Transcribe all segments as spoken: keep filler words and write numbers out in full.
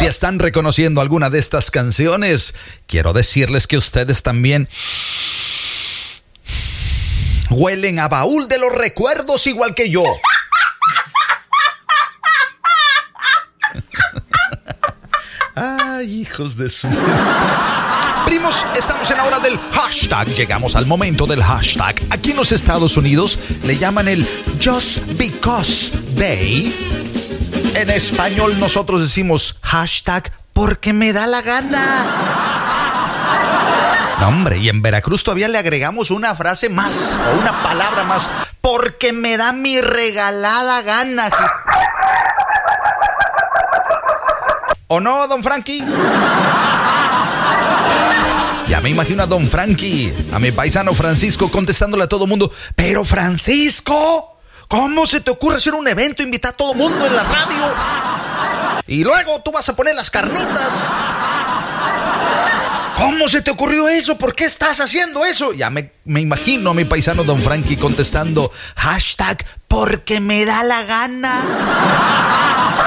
Si están reconociendo alguna de estas canciones, quiero decirles que ustedes también huelen a baúl de los recuerdos igual que yo. Ay, hijos de su... Primos, estamos en la hora del hashtag. Llegamos al momento del hashtag. Aquí en los Estados Unidos le llaman el Just Because Day. En español nosotros decimos hashtag porque me da la gana. No, hombre, y en Veracruz todavía le agregamos una frase más, o una palabra más, porque me da mi regalada gana. ¿O no, don Frankie? Ya me imagino a don Frankie, a mi paisano Francisco, contestándole a todo mundo. Pero Francisco, ¿cómo se te ocurre hacer un evento, invitar a todo mundo en la radio? Y luego tú vas a poner las carnitas. ¿Cómo se te ocurrió eso? ¿Por qué estás haciendo eso? Ya me, me imagino a mi paisano don Frankie contestando hashtag porque me da la gana.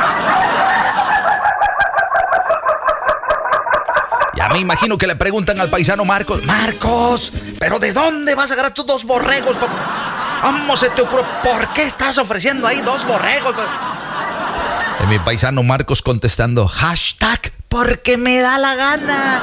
Ya me imagino que le preguntan al paisano Marcos, Marcos, ¿pero de dónde vas a agarrar tus dos borregos? ¿Cómo se te ocurre? ¿Por qué estás ofreciendo ahí dos borregos? Y mi paisano Marcos contestando hashtag porque me da la gana.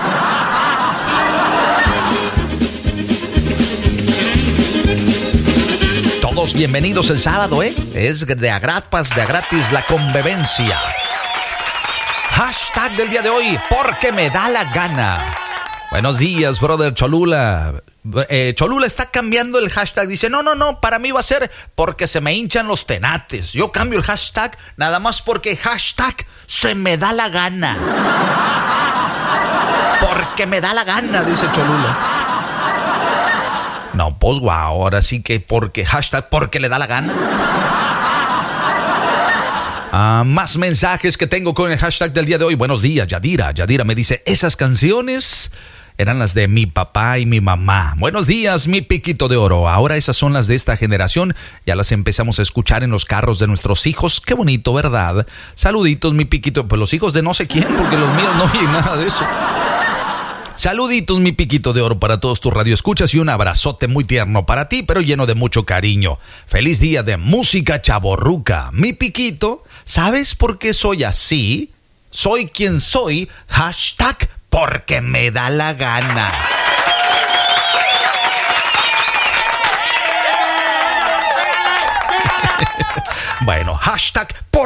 Todos bienvenidos el sábado, ¿eh? Es de a gratis, de a gratis la convivencia. Hashtag del día de hoy, porque me da la gana. Buenos días, brother Cholula. Eh, Cholula está cambiando el hashtag. Dice, no, no, no, para mí va a ser porque se me hinchan los tenates. Yo cambio el hashtag nada más porque hashtag se me da la gana. Porque me da la gana, dice Cholula. No, pues guau, ahora sí que porque hashtag porque le da la gana. Uh, más mensajes que tengo con el hashtag del día de hoy. Buenos días, Yadira. Yadira me dice, esas canciones eran las de mi papá y mi mamá. Buenos días, mi piquito de oro. Ahora esas son las de esta generación. Ya las empezamos a escuchar en los carros de nuestros hijos. Qué bonito, ¿verdad? Saluditos, mi piquito. Pues los hijos de no sé quién, porque los míos no oyen nada de eso. Saluditos, mi piquito de oro, para todos tus radioescuchas y un abrazote muy tierno para ti, pero lleno de mucho cariño. Feliz día de música chavorruca. Mi piquito, ¿sabes por qué soy así? Soy quien soy, hashtag porque me da la gana. Bueno, hashtag por